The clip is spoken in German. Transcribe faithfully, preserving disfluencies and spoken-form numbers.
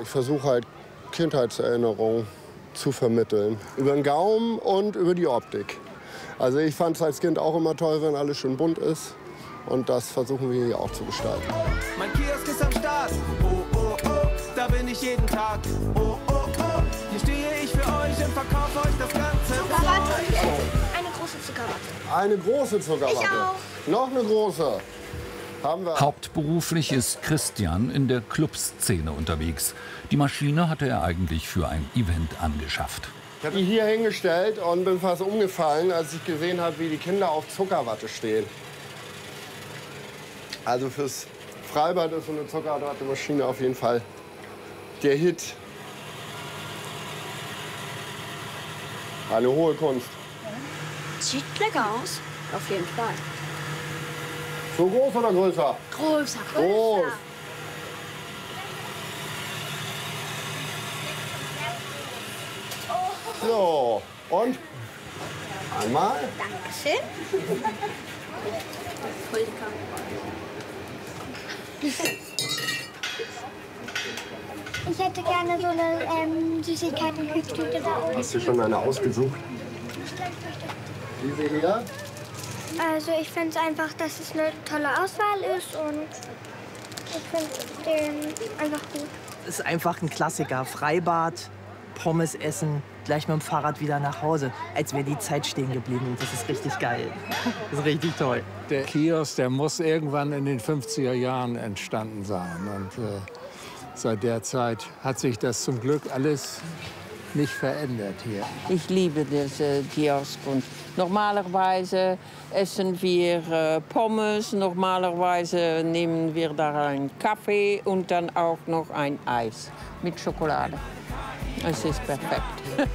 Ich versuche halt Kindheitserinnerungen zu vermitteln. Über den Gaumen und über die Optik. Also ich fand es als Kind auch immer toll, wenn alles schön bunt ist. Und das versuchen wir hier auch zu gestalten. Mein Kiosk ist am Start. Oh, oh, oh, da bin ich jeden Tag. Oh, oh, oh, hier stehe ich für euch und verkaufe euch das ganze Zuckerwatte. Zeug. Eine große Zuckerwatte. Eine große Zuckerwatte. Ich auch. Noch eine große. Haben wir. Hauptberuflich ist Christian in der Clubszene unterwegs. Die Maschine hatte er eigentlich für ein Event angeschafft. Ich habe die hier hingestellt und bin fast umgefallen, als ich gesehen habe, wie die Kinder auf Zuckerwatte stehen. Also fürs Freibad ist so eine Zuckerwattemaschine auf jeden Fall der Hit. Eine hohe Kunst. Sieht lecker aus. Auf jeden Fall. So groß oder größer? Größer, größer. Groß. So, und? Einmal. Dankeschön. Ich hätte gerne so eine ähm, Süßigkeiten-Tüte da oben. Hast du schon eine ausgesucht? Diese hier? Also ich finde es einfach, dass es eine tolle Auswahl ist und ich finde den einfach gut. Es ist einfach ein Klassiker. Freibad, Pommes essen, gleich mit dem Fahrrad wieder nach Hause. Als wäre die Zeit stehen geblieben. Und das ist richtig geil. Das ist richtig toll. Der Kiosk, der muss irgendwann in den fünfziger Jahren entstanden sein. Und äh, seit der Zeit hat sich das zum Glück alles nicht verändert hier. Ich liebe diesen Kiosk. Und normalerweise essen wir äh, Pommes, normalerweise nehmen wir da einen Kaffee und dann auch noch ein Eis mit Schokolade. Es ist perfekt.